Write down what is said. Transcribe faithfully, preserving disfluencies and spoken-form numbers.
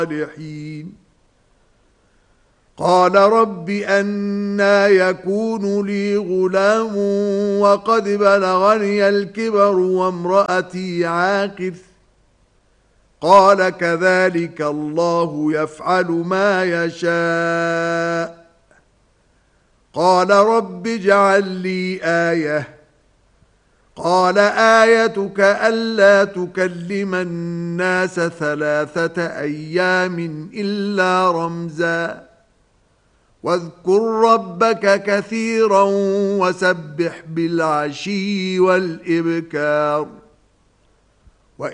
الصالحين قال رب أنى يكون لي غلام وقد بلغني الكبر وامرأتي عاقر قال كذلك الله يفعل ما يشاء قال رب اجعل لي آية قال آيتك ألا تكلم الناس ثلاثة أيام إلا رمزا واذكر ربك كثيرا وسبح بالعشي والإبكار